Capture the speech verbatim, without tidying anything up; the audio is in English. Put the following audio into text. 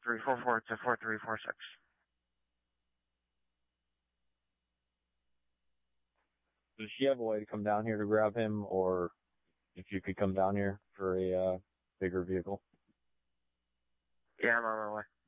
three four four to four three four six. Does she have a way to come down here to grab him, or if you could come down here for a uh, bigger vehicle? Yeah, I'm on my way.